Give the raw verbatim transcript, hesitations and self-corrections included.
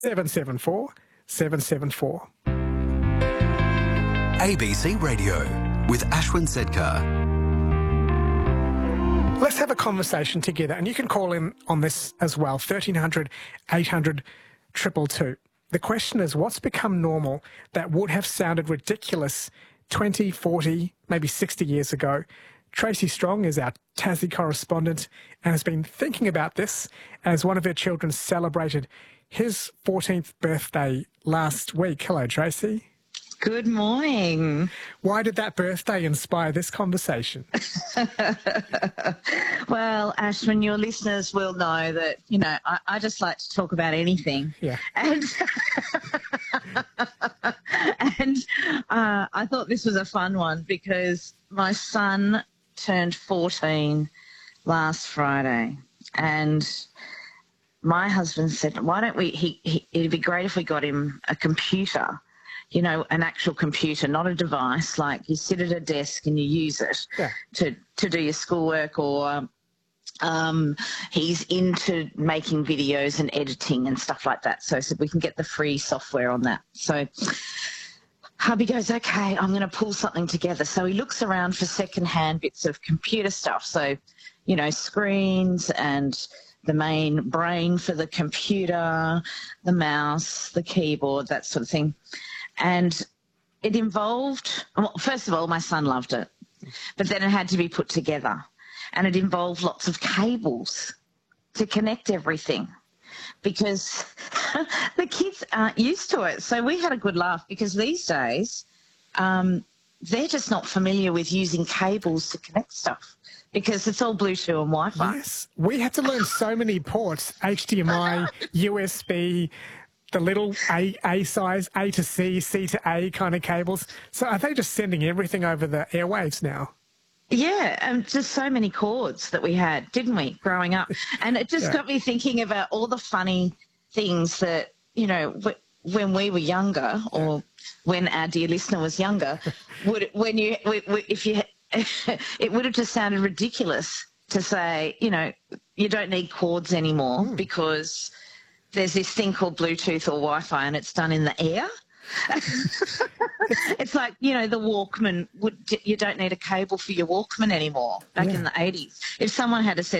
seven seven four, seven seven four. A B C Radio with Ashwin Sedkar. Let's have a conversation together, and you can call in on this as well, thirteen hundred, eight hundred, two two two. The question is, what's become normal that would have sounded ridiculous twenty, forty, maybe sixty years ago? Tracy Strong is our Tassie correspondent and has been thinking about this as one of her children celebrated his fourteenth birthday last week. Hello, Tracy. Good morning. Why did that birthday inspire this conversation? Well, Ashwin, your listeners will know that, you know, I, I just like to talk about anything. Yeah. And, and uh, I thought this was a fun one because my son turned fourteen last Friday, and my husband said, why don't we, he, he, it'd be great if we got him a computer, you know, an actual computer, not a device, like you sit at a desk and you use it Yeah. to, to do your schoolwork, or um, he's into making videos and editing and stuff like that. So I said, we can get the free software on that. So hubby goes, okay, I'm going to pull something together. So he looks around for secondhand bits of computer stuff. So, you know, screens and the main brain for the computer, the mouse, the keyboard, that sort of thing. And it involved, well, first of all, my son loved it, but then it had to be put together. And it involved lots of cables to connect everything because the kids aren't used to it. So we had a good laugh because these days um, they're just not familiar with using cables to connect stuff because it's all Bluetooth and Wi-Fi. Yes. We had to learn so many ports, H D M I, U S B, the little A, A size, A to C, C to A kind of cables. So are they just sending everything over the airwaves now? Yeah, and just so many cords that we had, didn't we, growing up? And it just Yeah. got me thinking about all the funny things that, you know, w- when we were younger, or when our dear listener was younger, would when you, w- w- if you, it would have just sounded ridiculous to say, you know, you don't need cords anymore mm. because there's this thing called Bluetooth or Wi-Fi and it's done in the air. It's like, you know, the Walkman, would you don't need a cable for your Walkman anymore back Yeah. in the eighties. If someone had said